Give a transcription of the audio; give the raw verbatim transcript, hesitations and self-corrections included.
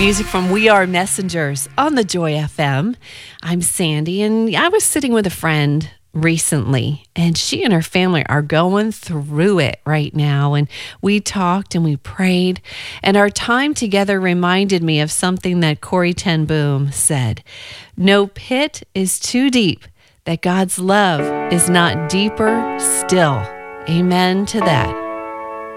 Music from We Are Messengers on the Joy F M. I'm Sandy, and I was sitting with a friend recently, and she and her family are going through it right now. And we talked and we prayed, and our time together reminded me of something that Corrie ten Boom said. No pit is too deep, that God's love is not deeper still. Amen to that.